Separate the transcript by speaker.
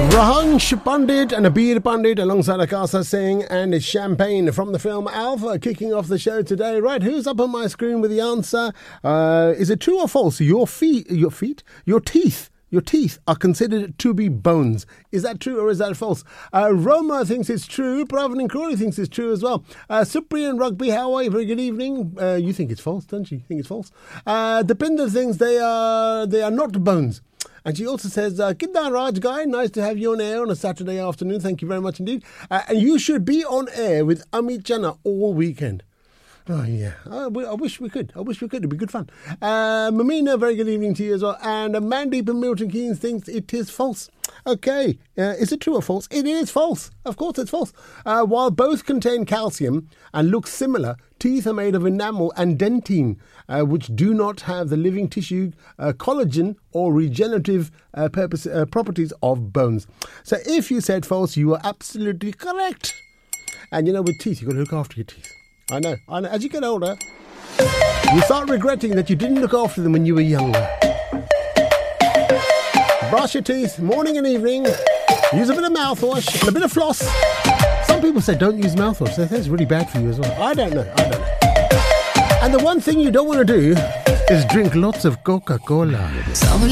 Speaker 1: Rahansh Pandit and Abir Pandit alongside Akasa Singh and Champagne from the film Alpha kicking off the show today. Right, who's up on my screen with the answer? Is it true or false? Your teeth are considered to be bones. Is that true or is that false? Roma thinks it's true. Pravin and Crawley thinks it's true as well. Supriya and Rugby, how are you? Very good evening. You think it's false, don't you? You think it's false? Depinder thinks they are not bones. And she also says, Kidda Raj Guy, nice to have you on air on a Saturday afternoon. Thank you very much indeed. And you should be on air with Amit Jana all weekend. Oh, yeah. I wish we could. It'd be good fun. Mamina, very good evening to you as well. And Mandeep and Milton Keynes thinks it is false. Okay. Is it true or false? It is false. Of course it's false. While both contain calcium and look similar, teeth are made of enamel and dentine, which do not have the living tissue, collagen or regenerative properties of bones. So if you said false, you are absolutely correct. And you know, with teeth, you've got to look after your teeth. I know. As you get older, you start regretting that you didn't look after them when you were younger. Brush your teeth morning and evening. Use a bit of mouthwash and a bit of floss. Some people say don't use mouthwash. They say it's really bad for you as well. I don't know. And the one thing you don't want to do is drink lots of Coca-Cola.